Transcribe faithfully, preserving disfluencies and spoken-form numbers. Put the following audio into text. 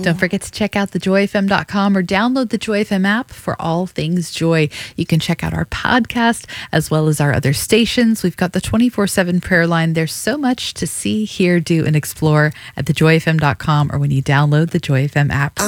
Don't forget to check out the joy f m dot com or download the Joy F M app for all things joy. You can check out our podcast as well as our other stations. We've got the twenty-four seven prayer line. There's so much to see, hear, do, and explore at the joy f m dot com or when you download the Joy F M app.